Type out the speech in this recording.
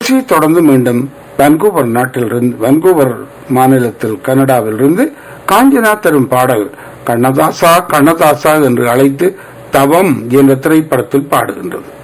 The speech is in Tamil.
தொடர்ந்து மீண்டும் வான்கூவர் நாட்டிலிருந்து, வான்கூவர் மாநிலத்தில் கனடாவில் இருந்து காஞ்சனா தரும் பாடல் கண்ணதாசா கண்ணதாசா என்று அழைத்து தவம் என்ற திரைப்படத்தில் பாடுகின்றது.